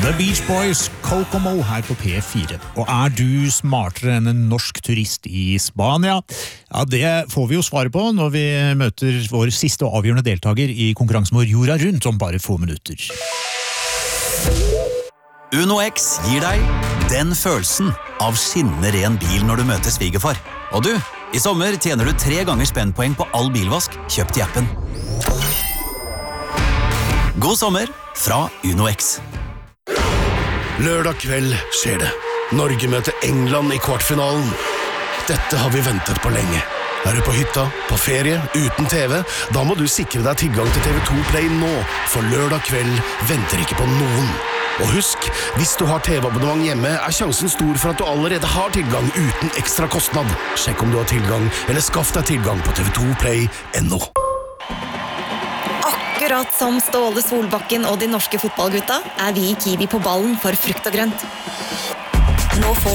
The Beach Boys, Kokomo her på P4. Og du smartere enn en norsk turist i Spania? Ja, det får vi jo svare på når vi møter vår siste og avgjørende deltaker i konkurransen vår Jorda Rundt om bare få minutter. Uno X gir deg den følelsen av skinnende ren bil når du møter svigerfar. Og du, i sommer tjener du 3 ganger spennpoeng på all bilvask kjøpt i appen. God sommer fra Uno X. Lørdag kveld skjer det. Norge møter England i kvartfinalen. Dette har vi ventet på lenge. Er du på hytta, på ferie, uten TV? Da må du sikre deg tilgang til TV2 Play nå, for lørdag kveld venter ikke på noen. Og husk, hvis du har TV-abonnement hjemme, er sjansen stor for at du allerede har tilgang uten ekstra kostnad. Sjekk om du har tilgang, eller skaff deg tilgang på tv2play.no. Akkurat som Ståle Solbakken og de norske fotballgutta er vi i Kiwi på ballen for frukt og grønt. Nå får